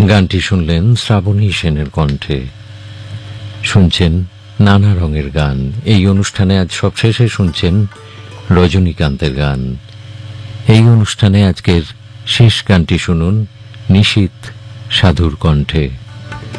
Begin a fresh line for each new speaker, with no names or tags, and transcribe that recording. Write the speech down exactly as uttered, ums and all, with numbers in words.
গানটি শুনলেন শ্রাবণী সেনের কণ্ঠে। শুনছেন নানা রঙের গান। এই অনুষ্ঠানে আজ সবশেষে শুনছেন রজনীকান্তের গান। এই অনুষ্ঠানে আজকের শেষ গানটি শুনুন নিশীথ সাধুর কণ্ঠে।